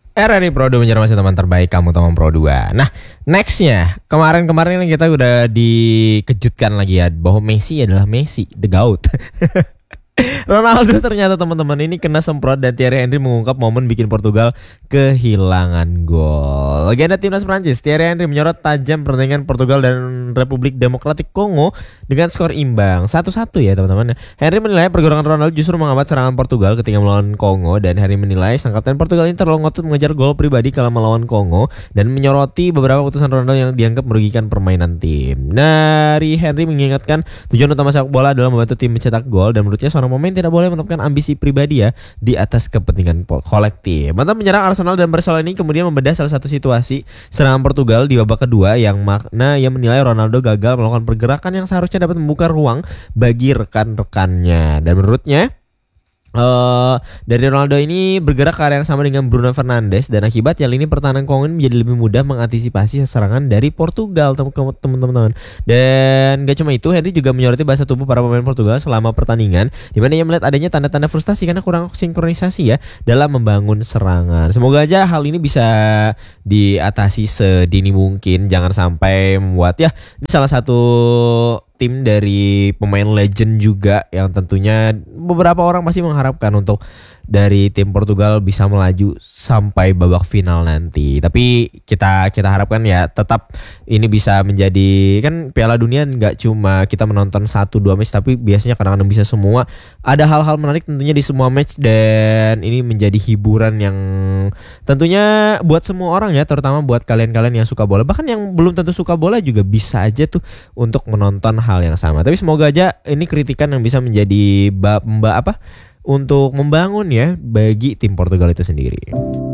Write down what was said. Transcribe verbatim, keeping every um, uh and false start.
R R I Pro dua menjadi teman terbaik kamu teman Pro dua. Nah, nextnya kemarin-kemarin kita udah dikejutkan lagi ya bahwa Messi adalah Messi, the GOAT. Ronaldo ternyata teman-teman ini kena semprot dan Thierry Henry mengungkap momen bikin Portugal kehilangan gol. Legenda timnas Prancis Thierry Henry menyorot tajam pertandingan Portugal dan Republik Demokratik Kongo dengan skor imbang satu satu ya teman-teman. Henry menilai pergerakan Ronaldo justru menghambat serangan Portugal ketika melawan Kongo, dan Henry menilai sang kapten Portugal ini terlalu ngotot mengejar gol pribadi kala melawan Kongo dan menyoroti beberapa keputusan Ronaldo yang dianggap merugikan permainan tim. Dari Henry mengingatkan tujuan utama sepak bola adalah membantu tim mencetak gol, dan menurutnya seorang pemain tidak boleh menetapkan ambisi pribadi ya di atas kepentingan kolektif. Mantan penyerang Arsenal dan Barcelona ini kemudian membedah salah satu situasi serangan Portugal di babak kedua yang makna yang menilai Ronaldo gagal melakukan pergerakan yang seharusnya dapat membuka ruang bagi rekan-rekannya, dan menurutnya Uh, dari Ronaldo ini bergerak ke area yang sama dengan Bruno Fernandes, dan akibat hal ini pertahanan Kongo menjadi lebih mudah mengantisipasi serangan dari Portugal teman-teman. Dan gak cuma itu, Henry juga menyoroti bahasa tubuh para pemain Portugal selama pertandingan, di mana ia melihat adanya tanda-tanda frustasi karena kurang sinkronisasi ya dalam membangun serangan. Semoga aja hal ini bisa diatasi sedini mungkin, jangan sampai membuat ya salah satu tim dari pemain legend juga yang tentunya beberapa orang masih mengharapkan untuk dari tim Portugal bisa melaju sampai babak final nanti. Tapi kita kita harapkan ya tetap ini bisa menjadi, kan Piala Dunia nggak cuma kita menonton satu dua match, tapi biasanya kadang-kadang bisa semua. Ada hal-hal menarik tentunya di semua match, dan ini menjadi hiburan yang tentunya buat semua orang ya, terutama buat kalian-kalian yang suka bola. Bahkan yang belum tentu suka bola juga bisa aja tuh untuk menonton hal yang sama. Tapi semoga aja ini kritikan yang bisa menjadi mbak mbak apa untuk membangun ya bagi tim Portugal itu sendiri.